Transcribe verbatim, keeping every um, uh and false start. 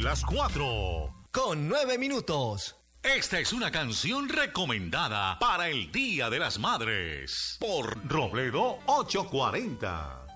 las cuatro, con nueve minutos. Esta es una canción recomendada para el Día de las Madres por Robledo ochocientos cuarenta.